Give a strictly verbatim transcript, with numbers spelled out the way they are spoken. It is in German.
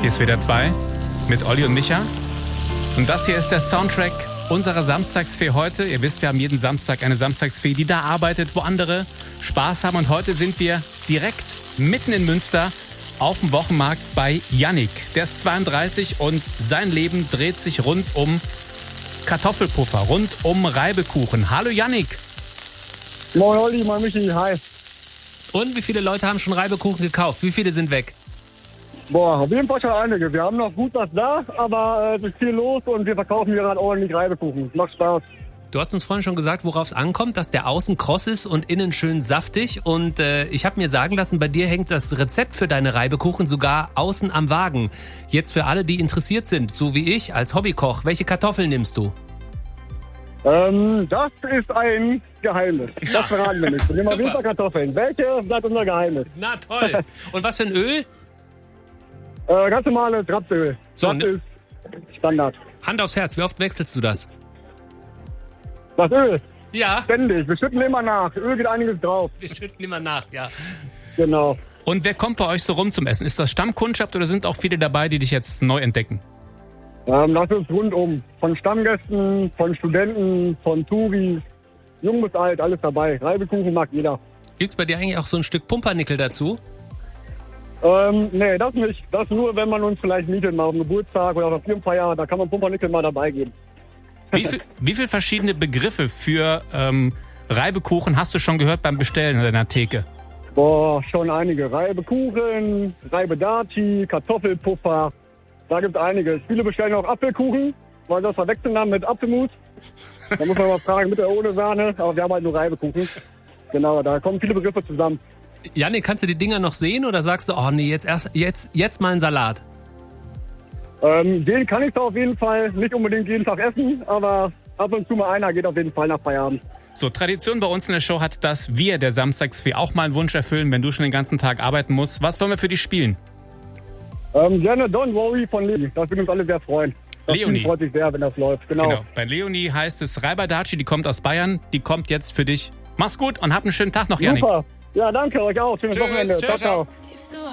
Hier ist W D R zwei mit Olli und Micha. Und das hier ist der Soundtrack unserer Samstagsfee heute. Ihr wisst, wir haben jeden Samstag eine Samstagsfee, die da arbeitet, wo andere Spaß haben. Und heute sind wir direkt mitten in Münster auf dem Wochenmarkt bei Yannick. Der ist zweiunddreißig und sein Leben dreht sich rund um Kartoffelpuffer, rund um Reibekuchen. Hallo Yannick. Moin Olli, moin Michi, hi. Und wie viele Leute haben schon Reibekuchen gekauft? Wie viele sind weg? Boah, auf jeden Fall schon einige. Wir haben noch gut was da, aber äh, es ist viel los und wir verkaufen hier gerade ordentlich Reibekuchen. Macht Spaß. Du hast uns vorhin schon gesagt, worauf es ankommt, dass der außen kross ist und innen schön saftig. Und äh, ich habe mir sagen lassen, bei dir hängt das Rezept für deine Reibekuchen sogar außen am Wagen. Jetzt für alle, die interessiert sind, so wie ich als Hobbykoch, welche Kartoffeln nimmst du? Ähm, das ist ein Geheimnis. Das verraten wir nicht. Wir nehmen auf jeden Fall Kartoffeln. Welche bleibt unser Geheimnis? Na toll. Und was für ein Öl? Äh, ganz normales Rapsöl. So, das ne- ist Standard. Hand aufs Herz, wie oft wechselst du das? Das Öl, Ja, ständig. Wir schütten immer nach. Öl geht einiges drauf. wir schütten immer nach, ja. Genau. Und wer kommt bei euch so rum zum Essen? Ist das Stammkundschaft oder sind auch viele dabei, die dich jetzt neu entdecken? Ähm, das ist rundum. Von Stammgästen, von Studenten, von Touris, jung bis alt, alles dabei. Reibekuchen mag jeder. Gibt's bei dir eigentlich auch so ein Stück Pumpernickel dazu? Ähm, nee, das nicht. Das nur, wenn man uns vielleicht mietet, mal auf dem Geburtstag oder auf der Firmenfeier, da kann man Pumpernickel mal dabei geben. Wie viel, wie viel verschiedene Begriffe für ähm, Reibekuchen hast du schon gehört beim Bestellen in deiner Theke? Boah, schon einige. Reibekuchen, Reibedaci, Kartoffelpuffer, da gibt's einige. Viele bestellen auch Apfelkuchen, weil sie das verwechseln haben mit Apfelmus. Da muss man mal fragen, mit oder ohne Sahne, aber wir haben halt nur Reibekuchen. Genau, da kommen viele Begriffe zusammen. Janne, kannst du die Dinger noch sehen oder sagst du, oh nee, jetzt erst jetzt, jetzt mal ein Salat? Ähm, den kann ich da auf jeden Fall nicht unbedingt jeden Tag essen, aber ab und zu mal einer geht auf jeden Fall nach Feierabend. So, Tradition bei uns in der Show hat, dass wir der Samstagsfee auch mal einen Wunsch erfüllen, wenn du schon den ganzen Tag arbeiten musst. Was sollen wir für dich spielen? Ähm, gerne Don't Worry von Leonie, das würde uns alle sehr freuen. Das Leonie. Team freut sich sehr, wenn das läuft, genau. Genau. Bei Leonie heißt es Reibadaci, die kommt aus Bayern, die kommt jetzt für dich. Mach's gut und hab einen schönen Tag noch, Yannick. Super, ja danke, euch auch, schönes Tschüss, Wochenende, ciao, ciao, ciao. ciao. If the